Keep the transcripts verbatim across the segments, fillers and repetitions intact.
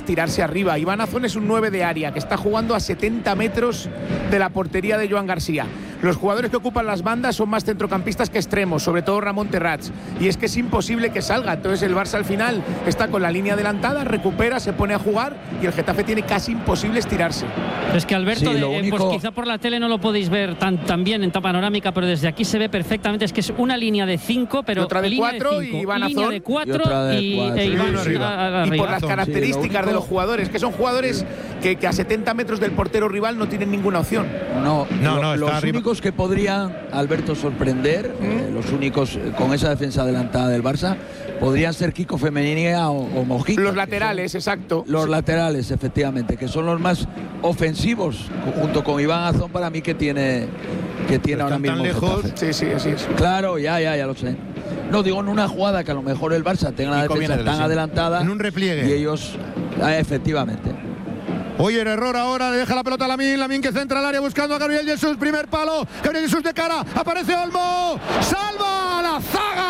tirarse arriba. Iván Azón es un nueve de área que está jugando a setenta metros de la portería de Joan García. Los jugadores que ocupan las bandas son más centrocampistas que extremos, sobre todo Ramón Terrats, y es que es imposible que salga. Entonces el Barça al final está con la línea adelantada, recupera, se pone a jugar y el Getafe tiene casi imposible estirarse. Es que Alberto, Sí, de, lo único... pues quizá por la tele no lo podéis ver tan, tan bien en panorámica, pero desde aquí se ve perfectamente. Es que es una línea de cinco, pero otra de línea cuatro de cinco, y Iván línea Azón, de cuatro y otra de y, cuatro. e Iván Y arriba. a- a- Y por arriba. las características Sí, lo único... de los jugadores, que son jugadores que, que a setenta metros del portero rival no tienen ninguna opción. No, No, lo- no, está los arriba. únicos que podrían, Alberto, sorprender, eh, los únicos eh, con esa defensa adelantada del Barça, podrían ser Kiko Femenía o, o Mojica. Los que laterales, son exacto. Los laterales, efectivamente, que son los más ofensivos, junto con Iván Azón, para mí, que tiene, que tiene ahora Están tan mismo lejos. Getafe. Sí, sí, así es. Claro, ya, ya, ya lo sé. No, digo en una jugada que a lo mejor el Barça tenga la Kiko defensa viene de tan lesión. adelantada. En un repliegue. Y ellos, ah, efectivamente. Oye, el error ahora, le deja la pelota a Lamín, Lamín que centra el área buscando a Gabriel Jesús, primer palo, Gabriel Jesús de cara, aparece Olmo, salva la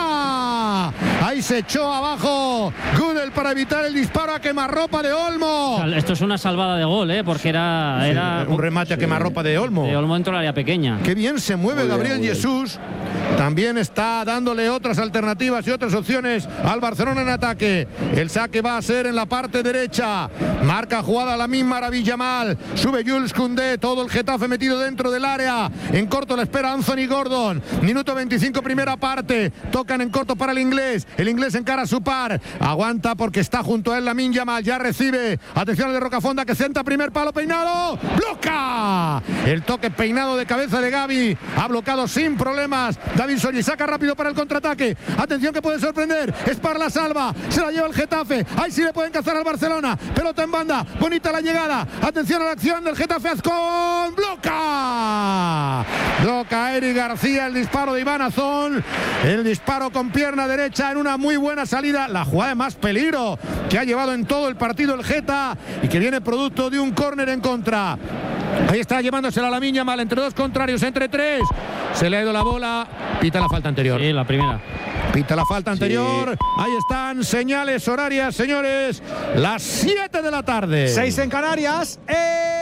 zaga, ahí se echó abajo Gudel para evitar el disparo a quemarropa de Olmo. Esto es una salvada de gol, ¿eh? Porque era, era Un remate a quemarropa de Olmo. de Olmo dentro del área pequeña. Qué bien se mueve Muy bien, Gabriel muy bien. Jesús. También está dándole otras alternativas y otras opciones al Barcelona en ataque. El saque va a ser en la parte derecha. Marca jugada la misma maravilla mal. Sube Jules Koundé, todo el Getafe metido dentro del área. En corto la espera Anthony Gordon. Minuto veinticinco, primera parte. Tocan en corto para el inglés. El inglés encara a su par. Aguanta porque está junto a él Lamine Yamal. Ya recibe. Atención al de Rocafonda que centra primer palo peinado. ¡Bloca! El toque peinado de cabeza de Gavi. Ha bloqueado sin problemas David Solli. Saca rápido para el contraataque. Atención que puede sorprender. Spar la salva. Se la lleva el Getafe. Ahí sí le pueden cazar al Barcelona. Pelota en banda. Bonita la llegada. Atención a la acción del Getafe. Azcón. ¡Bloca! Bloca Eric García. El disparo de Iván Azón. El disparo con pierna derecha en una muy buena salida. La jugada de más peligro que ha llevado en todo el partido el Geta y que viene producto de un córner en contra. Ahí está llevándosela a la miña mal entre dos contrarios, entre tres. Se le ha ido la bola. Pita la falta anterior. Sí, la primera. Pita la falta anterior. Sí. Ahí están señales horarias, señores. Las siete de la tarde. seis en Canarias. ¡Eh!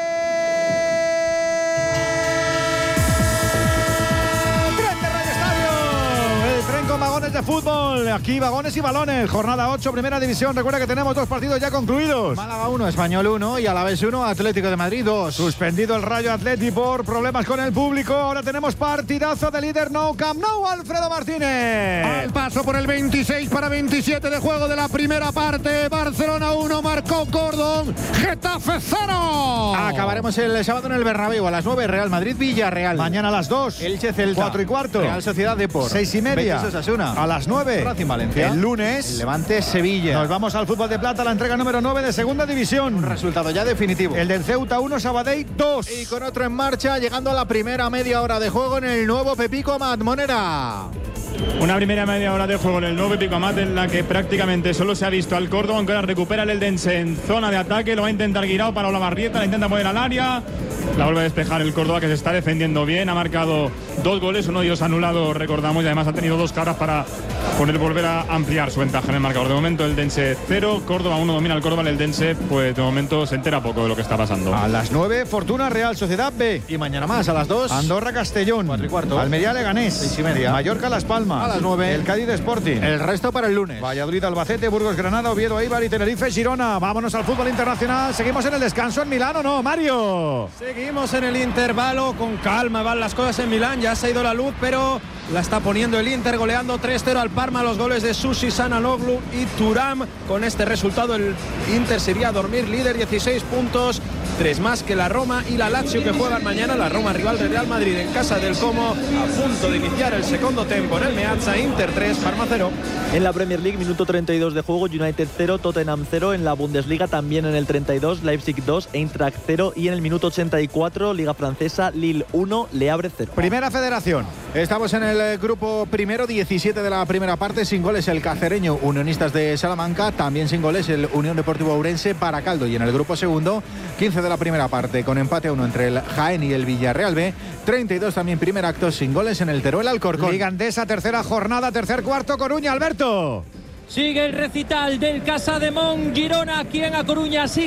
Vagones de fútbol, aquí vagones y balones, jornada ocho, primera división. Recuerda que tenemos dos partidos ya concluidos. Málaga uno, Español uno y Alavés uno, Atlético de Madrid dos. Suspendido el Rayo Atleti por problemas con el público. Ahora tenemos partidazo de líder Nou Camp Nou, Alfredo Martínez. Al paso por el veintiséis para veintisiete de juego de la primera parte. Barcelona uno, marcó Gordon, Getafe cero. Acabaremos el sábado en el Bernabéu a las nueve, Real Madrid Villarreal. Mañana a las dos, Elche Celta. cuatro y cuarto, Real Sociedad Depor. seis y media. A las nueve, Racing Valencia. El lunes, el Levante Sevilla. Nos vamos al fútbol de plata, la entrega número nueve de segunda división. Un resultado ya definitivo. El del Ceuta uno, Sabadell dos. Y con otro en marcha, llegando a la primera media hora de juego en el nuevo Pepico Amat. Monera. Una primera media hora de juego en el nuevo Pico Amat en la que prácticamente solo se ha visto al Córdoba, aunque ahora recupera el Eldense en zona de ataque, lo va a intentar Guirao para Olavarrieta, la intenta poner al área, la vuelve a despejar el Córdoba que se está defendiendo bien, ha marcado dos goles, uno de ellos anulado, recordamos, y además ha tenido dos caras para poder volver a ampliar su ventaja en el marcador. De momento el Eldense cero, Córdoba uno, domina el Córdoba, el Eldense pues de momento se entera poco de lo que está pasando. A las nueve, Fortuna Real Sociedad B. Y mañana más, a las dos, Andorra Castellón. cuatro y cuarto. Almería Leganés. seis y media. Mallorca Las Palmas. A las nueve. El Cádiz Sporting. El resto para el lunes. Valladolid Albacete, Burgos Granada, Oviedo Eibar y Tenerife Girona. Vámonos al fútbol internacional. Seguimos en el descanso en Milán, ¿o no, Mario? Seguimos en el intervalo, con calma van las cosas en Milán, ya se ha ido la luz, pero la está poniendo el Inter, goleando tres cero al Parma, los goles de Susi, Sananoglu y Thuram. Con este resultado el Inter se iría a dormir líder, dieciséis puntos, tres más que la Roma y la Lazio, que juegan mañana. La Roma rival del Real Madrid en casa del Como, a punto de iniciar el segundo tiempo en el Meazza. Inter tres, Parma cero. En la Premier League, minuto treinta y dos de juego, United cero, Tottenham cero. En la Bundesliga también en el treinta y dos, Leipzig dos, Eintracht cero. Y en el minuto ochenta y cuatro, Liga Francesa, Lille uno, Le Havre cero. Primera Federación. Estamos en el grupo primero, diecisiete de la primera parte, sin goles el Cacereño, Unionistas de Salamanca, también sin goles el Unión Deportivo Ourense, Baracaldo. Y en el grupo segundo, quince de la primera parte, con empate a uno entre el Jaén y el Villarreal B, treinta y dos también primer acto, sin goles en el Teruel Alcorcón. Liga Andesa, tercera jornada, tercer cuarto, Coruña, Alberto. Sigue el recital del Casa de Mon Girona aquí en A Coruña.